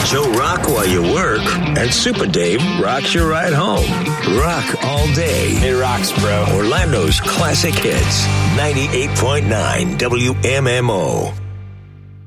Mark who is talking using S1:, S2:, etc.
S1: So rock while you work, and Super Dave rocks your ride home. Rock all day.
S2: It rocks, bro.
S1: Orlando's classic hits. 98.9 WMMO.